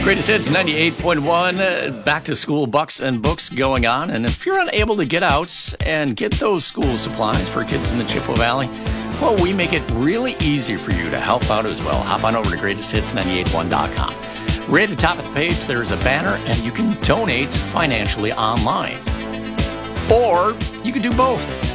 Greatest Hits 98.1, back to school bucks and books going on. And if you're unable to get out and get those school supplies for kids in the Chippewa Valley, well, we make it really easy for you to help out as well. Hop on over to greatesthits981.com. Right at the top of the page, there's a banner, and you can donate financially online. Or you can do both.